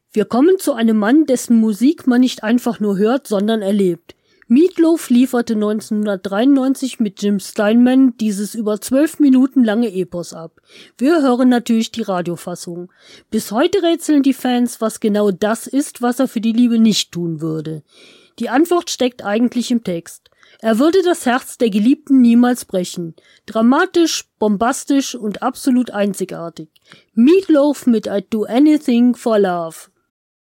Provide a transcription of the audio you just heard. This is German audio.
Wir kommen zu einem Mann, dessen Musik man nicht einfach nur hört, sondern erlebt. Meat Loaf lieferte 1993 mit Jim Steinman dieses über 12 Minuten lange Epos ab. Wir hören natürlich die Radiofassung. Bis heute rätseln die Fans, was genau das ist, was er für die Liebe nicht tun würde. Die Antwort steckt eigentlich im Text. Er würde das Herz der Geliebten niemals brechen. Dramatisch, bombastisch und absolut einzigartig. Meat Loaf mit I'd Do Anything for Love.